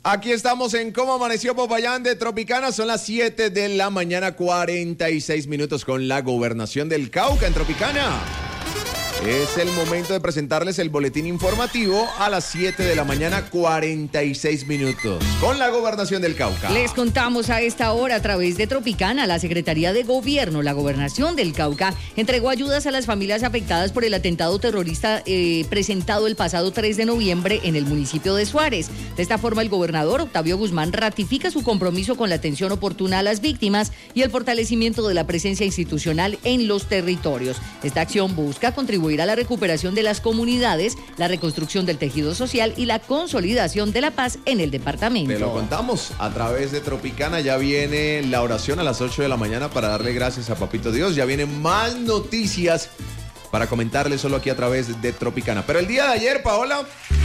Aquí estamos en Cómo Amaneció Popayán de Tropicana. Son las 7 de la mañana, 46 minutos con la Gobernación del Cauca en Tropicana. Es el momento de presentarles el boletín informativo a las 7 de la mañana, 46 minutos, con la Gobernación del Cauca. Les contamos a esta hora a través de Tropicana, la Secretaría de Gobierno, la Gobernación del Cauca, entregó ayudas a las familias afectadas por el atentado terrorista presentado el pasado 3 de noviembre en el municipio de Suárez. De esta forma, el gobernador Octavio Guzmán ratifica su compromiso con la atención oportuna a las víctimas y el fortalecimiento de la presencia institucional en los territorios. Esta acción busca contribuir a la recuperación de las comunidades, la reconstrucción del tejido social y la consolidación de la paz en el departamento. Te lo contamos a través de Tropicana. Ya viene la oración a las 8 de la mañana para darle gracias a Papito Dios. Ya vienen más noticias para comentarles solo aquí a través de Tropicana. Pero el día de ayer, Paola,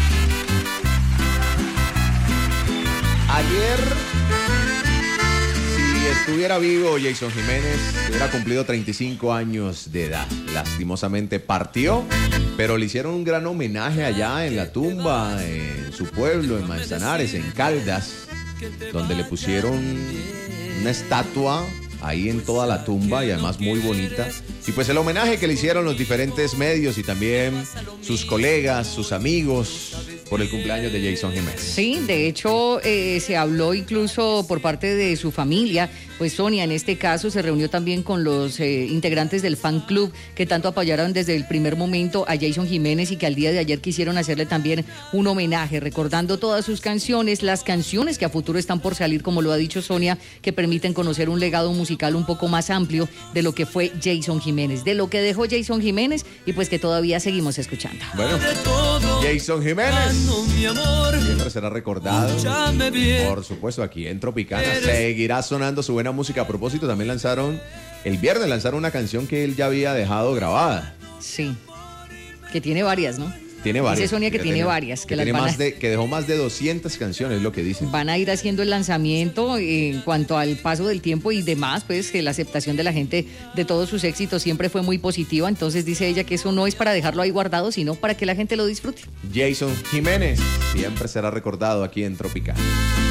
si estuviera vivo Jason Jiménez, hubiera cumplido 35 años de edad. Lastimosamente partió, pero le hicieron un gran homenaje allá en la tumba, en su pueblo, en Manzanares, en Caldas, donde le pusieron una estatua ahí en toda la tumba y además muy bonita. Y pues el homenaje que le hicieron los diferentes medios y también sus colegas, sus amigos, por el cumpleaños de Jason Jiménez. Sí, de hecho se habló incluso por parte de su familia, pues Sonia en este caso se reunió también con los integrantes del fan club que tanto apoyaron desde el primer momento a Jason Jiménez y que al día de ayer quisieron hacerle también un homenaje, recordando todas sus canciones, las canciones que a futuro están por salir, como lo ha dicho Sonia, que permiten conocer un legado musical un poco más amplio de lo que fue Jason Jiménez, de lo que dejó Jason Jiménez y pues que todavía seguimos escuchando. Bueno, Jason Jiménez siempre será recordado, por supuesto, aquí en Tropicana. Seguirá sonando su buena música. A propósito, también el viernes lanzaron una canción que él ya había dejado grabada. Sí, que tiene varias, ¿no? Tiene varias. Dice Sonia que tiene varias. Que dejó más de 200 canciones, es lo que dicen. Van a ir haciendo el lanzamiento en cuanto al paso del tiempo y demás, pues que la aceptación de la gente de todos sus éxitos siempre fue muy positiva. Entonces dice ella que eso no es para dejarlo ahí guardado, sino para que la gente lo disfrute. Jason Jiménez siempre será recordado aquí en Tropicana.